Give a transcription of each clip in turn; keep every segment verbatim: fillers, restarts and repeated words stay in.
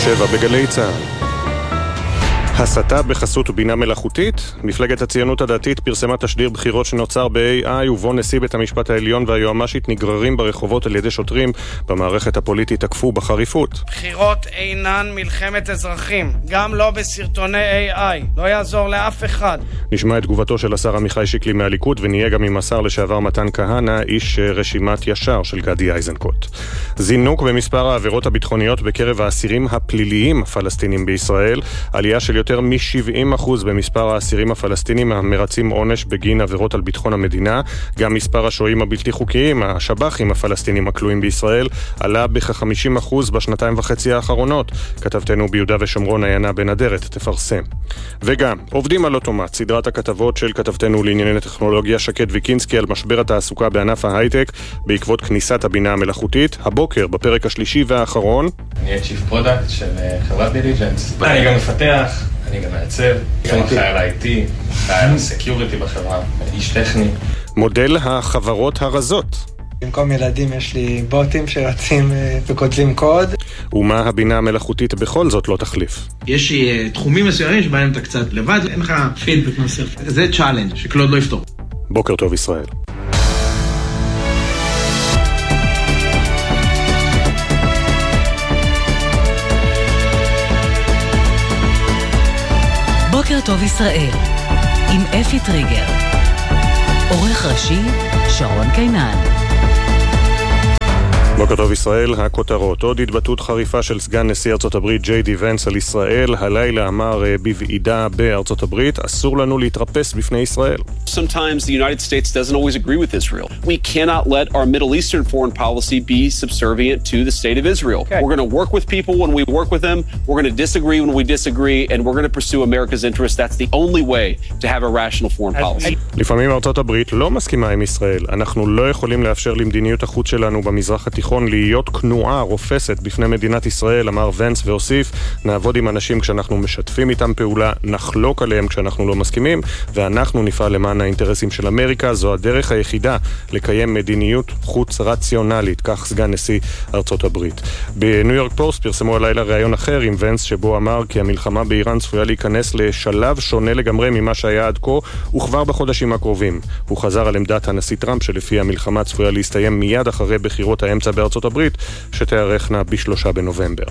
שבע בגלי צה"ל. הסתה בחסות ובינה מלאכותית. מפלגת הציונות הדתית פרסמה תשדיר בחירות שנוצר ב-איי איי ובו נשיא בית המשפט העליון והיועמ"שית נגררים ברחובות על ידי שוטרים במערכת הפוליטית תקפו בחריפות. בחירות אינן מלחמת אזרחים, גם לא בסרטוני איי איי. לא יעזור לאף אחד. נשמע את תגובתו של השר עמיחי שיקלי מהליכוד ונהיה גם עם השר לשעבר מתן כהנא, איש רשימת ישר של גדי איזנקוט. זינוק במספר העבירות הביטחוניות בקרב האסירים הפליליים הפלסטינים בישראל, עלייה של יותר מ-שבעים אחוז במספר האסירים הפלסטינים המרצים עונש בגין עבירות על ביטחון המדינה. גם מספר השוהים הבלתי חוקיים, השב"חים הפלסטינים הכלואים בישראל, עלה בכ-חמישים אחוז בשנתיים וחצי האחרונות. כתבתנו ביהודה ושומרון עיינה בן אדרת תפרסם. וגם, עובדים על אוטומט, סדרת הכתבות של כתבתנו לענייני טכנולוגיה שקד ויקינסקי על משבר התעסוקה בענף ההייטק בעקבות כניסת הבינה המלאכותית. הבוקר, בפרק השלישי והאחרון, אני צ'יף פרודקט של חברת דיליג'נס. אני גם מפתח, אני גם מעצב, גם אחראי על איי טי, אחראי על סקיוריטי בחברה, איש טכני. מודל החברות הרזות. במקום ילדים יש לי בוטים שרצים וכותבים קוד. ומה הבינה המלאכותית בכל זאת לא תחליף? יש תחומים מסוימים שבהם אתה קצת לבד, אין לך פידבק נוסף. זה צ'אלנג' שקלוד לא יפתור. בוקר טוב ישראל. בוקר טוב ישראל, עם אפי טריגר. עורך ראשי, שרון קינן. בוקר טוב ישראל, הכותרות. עוד התבטאות חריפה של סגן נשיא ארצות הברית ג'יי די ונס על ישראל. הלילה אמר בוועידה בארצות הברית, אסור לנו להתרפס בפני ישראל. Sometimes the United States doesn't always agree with Israel. We cannot let our Middle Eastern foreign policy be subservient to the state of Israel. Okay. We're going to work with people when we work with them. We're going to disagree when we disagree, and we're going to pursue America's interests. That's the only way to have a rational foreign policy. לפעמים ארצות הברית לא מסכימה עם ישראל. אנחנו לא יכולים לאפשר למדיניות החוץ שלנו במזרח התיכון להיות כנועה, רופסת בפני מדינת ישראל, אמר ונס והוסיף, נעבוד עם אנשים כשאנחנו משתפים איתם פעולה, נחלוק עליהם כשאנחנו לא מסכימים, ואנחנו נפעל למען האינטרסים של אמריקה. זו הדרך היחידה לקיים מדיניות חוץ רציונלית, כך סגן נשיא ארצות הברית. בניו יורק פוסט פרסמו הלילה ראיון אחר עם ונס שבו אמר כי המלחמה באיראן צפויה להיכנס לשלב שונה לגמרי ממה שהיה עד כה וכבר בחודשים הקרובים. הוא חזר על עמדת הנשיא טראמפ שלפי המלחמה צפויה להסתיים מיד אחרי בחירות האמצע בארצות הברית שתארכנה בשלושה בנובמבר.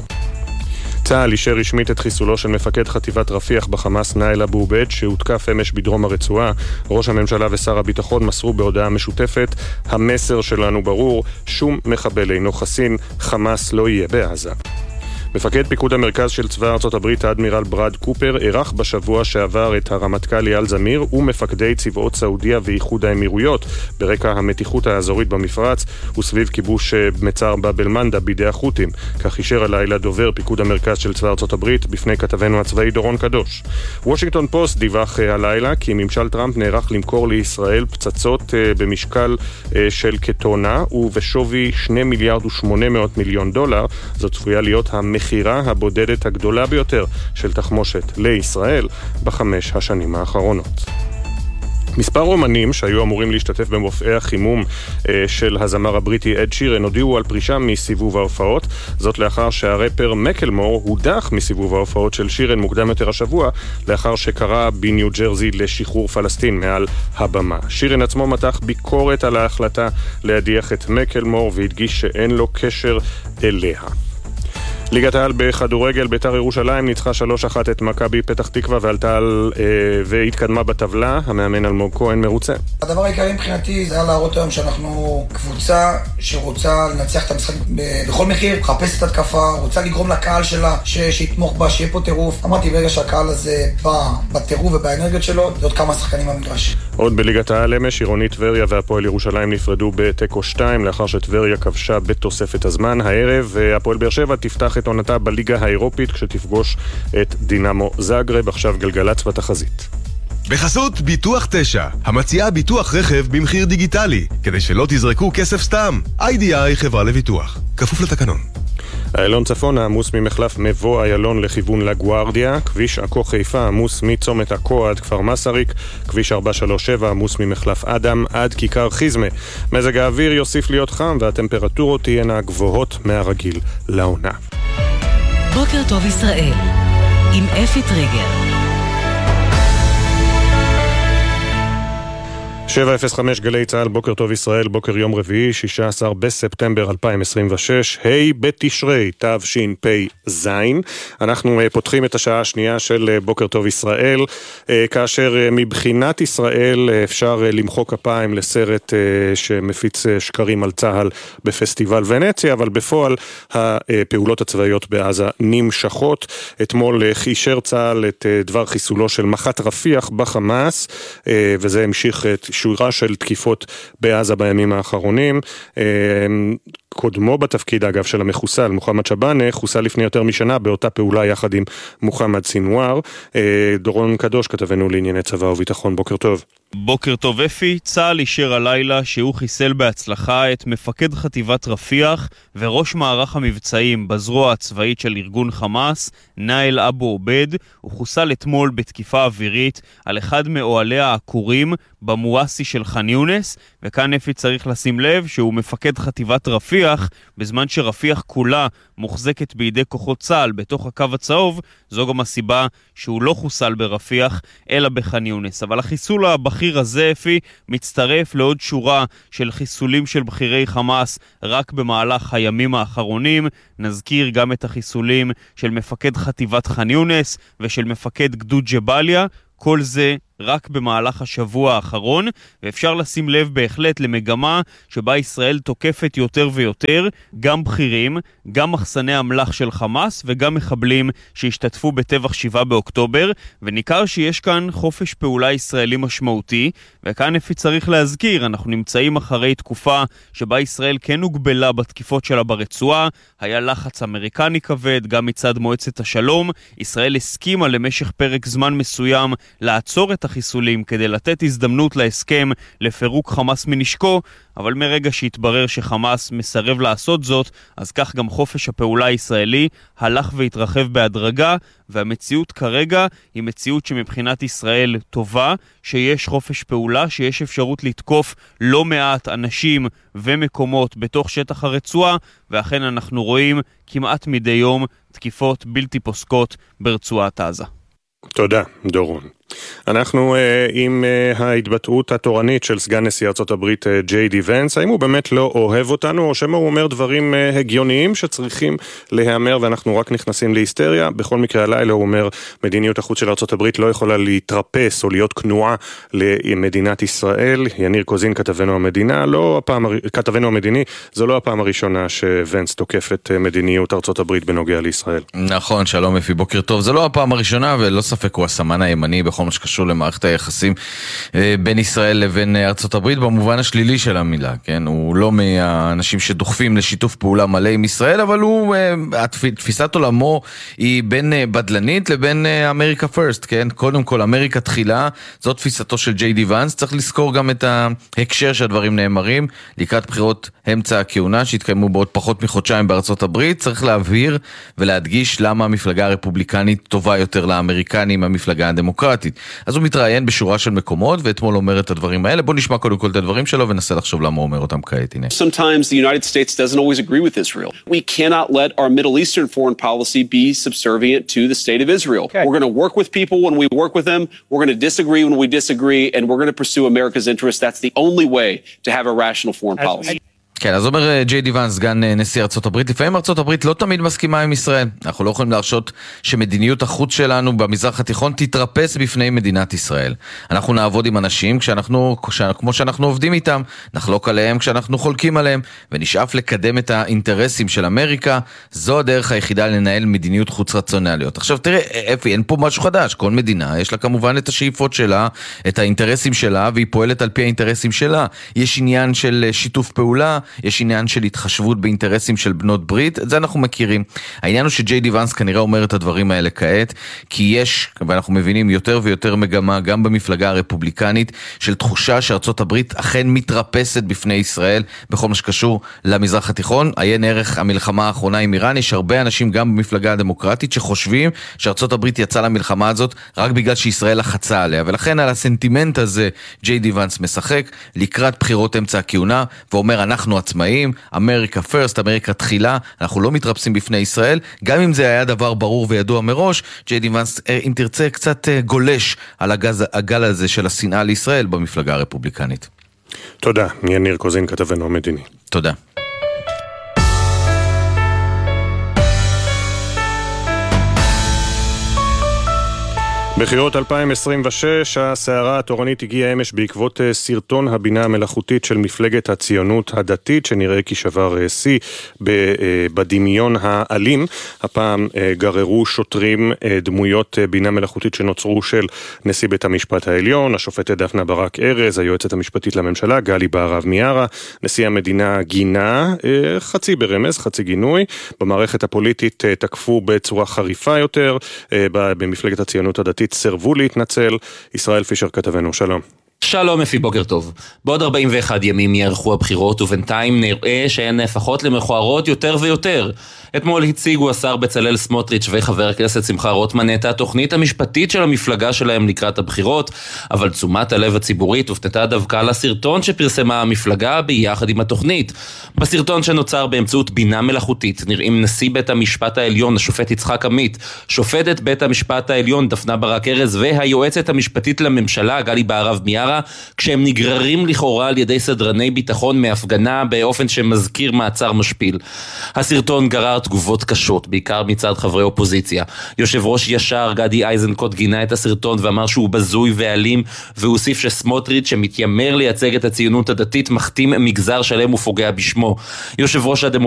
צה"ל אישר רשמית את חיסולו של מפקד חטיבת רפיח בחמאס נאיל אבו עובייד שהותקף אמש בדרום הרצועה. ראש הממשלה ושר הביטחון מסרו בהודעה משותפת, המסר שלנו ברור, שום מחבל אינו חסין, חמאס לא יהיה בעזה. מפקד פיקוד המרכז של צבא ארצות הברית האדמירל ברד קופר ערך בשבוע שעבר את הרמטכ"ל אייל זמיר ומפקדי צבאות סעודיה ואיחוד האמירויות ברקע המתיחות האזורית במפרץ וסביב כיבוש מצר באב אל-מנדב בידי החות'ים. כך אישר הלילה דובר פיקוד המרכז של צבא ארצות הברית בפני כתבנו הצבאי דורון קדוש. וושינגטון פוסט דיווח הלילה כי ממשל טראמפ נערך למכור לישראל פצצות במשקל של כטונה ובשווי שני מיליארד ושמונה מאות מיליון דולר. זאת צפויה להיות המ המחירה הבודדת הגדולה ביותר של תחמושת לישראל בחמש השנים האחרונות. מספר אומנים שהיו אמורים להשתתף במופעי החימום אה, של הזמר הבריטי אד שירן הודיעו על פרישה מסיבוב ההופעות. זאת לאחר שהרפר מקלמור הודח מסיבוב ההופעות של שירן מוקדם יותר השבוע לאחר שקרא בניו ג'רזי לשחרור פלסטין מעל הבמה. שירן עצמו מתח ביקורת על ההחלטה להדיח את מקלמור והדגיש שאין לו קשר אליה. ליגת העל בכדורגל, בית"ר ירושלים ניצחה שלוש אחת את מכבי פתח תקווה ועלתה על, אה, והתקדמה בטבלה. המאמן אלמוג כהן מרוצה. הדבר העיקרי מבחינתי זה היה להראות היום שאנחנו קבוצה שרוצה לנצח את המשחק בכל מחיר, מחפשת את התקפה, רוצה לגרום לקהל שלה ש- שיתמוך בה, שיהיה פה טירוף. אמרתי ברגע שהקהל הזה בא בטירוף ובאנרגיות שלו, זה עוד כמה שחקנים במגרש. עוד בליגת העל אמש, עירונית טבריה והפועל ירושלים נפרדו בתיקו שתיים לאחר שטבריה כבשה בתוספת הזמן. הערב הפועל באר שבע תפתח את עונתה בליגה האירופית כשתפגוש את דינמו זאגרב. עכשיו גלגלצ בתחזית. בחסות ביטוח תשע, המציעה ביטוח רכב במחיר דיגיטלי, כדי שלא תזרקו כסף סתם. איי די איי חברה לביטוח, כפוף לתקנון. איילון צפון עמוס ממחלף מבוא איילון לכיוון לגוארדיה, כביש עכו חיפה עמוס מצומת עכו עד כפר מסריק, כביש ארבע שלוש שבע עמוס ממחלף אדם עד כיכר חיזמה. מזג האוויר יוסיף להיות חם והטמפרטורות תהיינה גבוהות מהרגיל לעונה. בוקר טוב ישראל, עם אפי טריגר. שבע אפס חמש גלי צהל, בוקר טוב ישראל, בוקר יום רביעי, שישה עשר בספטמבר אלפיים עשרים ושש, ה' בתשרי, תשפ"ז. אנחנו פותחים את השעה השנייה של בוקר טוב ישראל, כאשר מבחינת ישראל אפשר למחוא כפיים לסרט שמפיץ שקרים על צהל בפסטיבל ונציה, אבל בפועל הפעולות הצבאיות בעזה נמשכות. אתמול חישר צהל את דבר חיסולו של מח"ט רפיח בחמאס, וזה המשיך את שורה של תקיפות בעזה בימים האחרונים. קודמו בתפקיד אגב של המחוסל, מוחמד שבאנה, חוסל לפני יותר משנה באותה פעולה יחד עם מוחמד סינואר. דורון קדוש כתבנו לענייני צבא וביטחון, בוקר טוב. בוקר טוב אפי. צה"ל אישר הלילה שהוא חיסל בהצלחה את מפקד חטיבת רפיח וראש מערך המבצעים בזרוע הצבאית של ארגון חמאס, נאיל אבו עובד. הוא חוסל אתמול בתקיפה אווירית על אחד מאוהלי העקורים במואסי של ח'אן יונס, וכאן אפי צריך לשים לב שהוא מפקד חטיבת רפיח בזמן שרפיח כולה מוחזקת בידי כוחות צה"ל בתוך הקו הצהוב. זו גם הסיבה שהוא לא חוסל ברפיח אלא בח'אן יונס. אבל החיסול הבכיר הזה אפי מצטרף לעוד שורה של חיסולים של בכירי חמאס רק במהלך הימים האחרונים. נזכיר גם את החיסולים של מפקד חטיבת ח'אן יונס ושל מפקד גדוד ג'באליה, כל זה רק במהלך השבוע האחרון, ואפשר לשים לב בהחלט למגמה שבה ישראל תוקפת יותר ויותר גם בכירים, גם מחסני המלח של חמאס וגם מחבלים שהשתתפו בטבח שבעה באוקטובר, וניכר שיש כאן חופש פעולה ישראלי משמעותי. וכאן אפי צריך להזכיר, אנחנו נמצאים אחרי תקופה שבה ישראל כן הוגבלה בתקיפות שלה ברצועה, היה לחץ אמריקני כבד גם מצד מועצת השלום, ישראל הסכימה למשך פרק זמן מסוים לעצור את החיסולים כדי לתת הזדמנות להסכם לפירוק חמאס מנשקו, אבל מרגע שהתברר שחמאס מסרב לעשות זאת, אז כך גם חופש הפעולה הישראלי הלך והתרחב בהדרגה, והמציאות כרגע היא מציאות שמבחינת ישראל טובה, שיש חופש פעולה, שיש אפשרות לתקוף לא מעט אנשים ומקומות בתוך שטח הרצועה, ואכן אנחנו רואים כמעט מדי יום תקיפות בלתי פוסקות ברצועת עזה. תודה, דורון. אנחנו uh, עם uh, ההתבטאות התורנית של סגן נשיא ארצות הברית uh, ג'יי די ונס. האם הוא באמת לא אוהב אותנו, או שמה הוא אומר דברים uh, הגיוניים שצריכים להיאמר ואנחנו רק נכנסים להיסטריה? בכל מקרה הלילה הוא אומר, מדיניות החוץ של ארצות הברית לא יכולה להתרפס או להיות כנועה למדינת ישראל. יניר קוזין, כתבנו המדינה, לא הפעם, כתבנו המדיני, זו לא הפעם הראשונה שוונס תוקף את uh, מדיניות ארצות הברית בנוגע לישראל. נכון, שלום אפי, בוקר טוב. זו לא הפעם הראשונה, ולא ספק הוא הסמן הימני בכל מה שקשור למערכת היחסים בין ישראל לבין ארצות הברית במובן השלילי של המילה, כן? הוא לא מהאנשים שדוחפים לשיתוף פעולה מלא עם ישראל, אבל הוא, תפיסת עולמו היא בין בדלנית לבין אמריקה פרסט, כן? קודם כל אמריקה תחילה, זאת תפיסתו של ג'יי די ונס. צריך לזכור גם את ההקשר שהדברים נאמרים לקראת בחירות אמצע הכהונה שהתקיימו בעוד פחות מחודשיים בארצות הברית. צריך להבהיר ולהדגיש למה המפלגה הרפובליקנית טובה יותר לאמריקנים מהמפלגה הדמוקרטית. אז הוא מתראיין בשורה של מקומות, ואתמול אומר את הדברים האלה. בוא נשמע קודם כל את הדברים שלו ונסה לחשוב למה הוא אומר אותם כעת. הנה. Sometimes the United States doesn't always agree with Israel. We cannot let our Middle Eastern foreign policy be subservient to the state of Israel. Okay. We're going to work with people when we work with them. We're going to disagree when we disagree, and we're going to pursue America's interests. That's the only way to have a rational foreign policy. כן, אז אומר ג'יי די ונס, סגן נשיא ארצות הברית, לפעמים ארצות הברית לא תמיד מסכימה עם ישראל. אנחנו לא יכולים להרשות שמדיניות החוץ שלנו במזרח התיכון תתרפס בפני מדינת ישראל. אנחנו נעבוד עם אנשים כשאנחנו, כמו שאנחנו עובדים איתם, נחלוק עליהם כשאנחנו חולקים עליהם, ונשאף לקדם את האינטרסים של אמריקה. זו הדרך היחידה לנהל מדיניות חוץ רציונליות. עכשיו תראה, אפי, אין פה משהו חדש. כל מדינה יש לה כמובן את השאיפות שלה, את האינטרסים שלה, והיא פועלת על פי האינטרסים שלה. יש עניין של שיתוף פעולה, יש עניין של התחשבות באינטרסים של בנות ברית, את זה אנחנו מכירים. העניין הוא שג'יי די ונס כנראה אומר את הדברים האלה כעת, כי יש, ואנחנו מבינים יותר ויותר מגמה, גם במפלגה הרפובליקנית, של תחושה שארצות הברית אכן מתרפסת בפני ישראל, בכל מה שקשור למזרח התיכון. עיין ערך המלחמה האחרונה עם איראן, יש הרבה אנשים גם במפלגה הדמוקרטית שחושבים שארצות הברית יצאה למלחמה הזאת רק בגלל שישראל לחצה עליה, ולכן על הסנטימנט הזה ג'יי די ונס משחק לקראת בחירות אמצע הכהונה, ואומר אנחנו עצמאיים, אמריקה פרסט, אמריקה תחילה, אנחנו לא מתרפסים בפני ישראל, גם אם זה היה דבר ברור וידוע מראש, ג'יי די ונס, אם תרצה, קצת גולש על הגז, הגל הזה של השנאה לישראל במפלגה הרפובליקנית. תודה, יניר קוזין, כתבנו המדיני. תודה. בחירות אלפיים עשרים ושש, הסערה התורנית הגיעה אמש בעקבות סרטון הבינה המלאכותית של מפלגת הציונות הדתית, שנראה כי שבר שיא בדמיון האלים. הפעם גררו שוטרים דמויות בינה מלאכותית שנוצרו של נשיא בית המשפט העליון, השופטת דפנה ברק ארז, היועצת המשפטית לממשלה, גלי בהרב מיארה. נשיא המדינה גינה, חצי ברמז, חצי גינוי. במערכת הפוליטית תקפו בצורה חריפה יותר, במפלגת הציונות הדתית סרבו להתנצל. ישראל פישר כתבנו, שלום. שלום אפי, בוקר טוב. בעוד ארבעים ואחד ימים יערכו הבחירות, ובינתיים נראה שהן נהפכות למכוערות יותר ויותר. אתמול הציגו השר בצלאל סמוטריץ' וחבר הכנסת שמחה רוטמן את התוכנית המשפטית של המפלגה שלהם לקראת הבחירות, אבל תשומת הלב הציבורית הופנתה דווקא לסרטון שפרסמה המפלגה ביחד עם התוכנית. בסרטון שנוצר באמצעות בינה מלאכותית נראים נשיא בית המשפט העליון, השופט יצחק עמית, שופטת בית המשפט העליון דפנה ברק ארז והיועצת המשפטית לממשלה גלי בהרב מיארה, כשהם נגררים לכאורה על ידי סדרני ביטחון מהפגנה באופן שמזכיר מעצר משפיל. הסרטון גרר תגובות קשות, בעיקר מצד חברי אופוזיציה. יושב ראש ישר גדי איזנקוט גינה את הסרטון ואמר שהוא בזוי ואלים, והוסיף שסמוטריץ' שמתיימר לייצג את הציונות הדתית מכתים מגזר שלם ופוגע בשמו. יושב ראש הדמוקרטיה